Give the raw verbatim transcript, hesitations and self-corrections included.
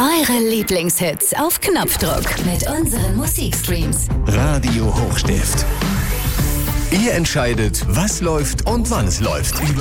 Eure Lieblingshits auf Knopfdruck mit unseren Musikstreams. Radio Hochstift. Ihr entscheidet, was läuft und wann es läuft.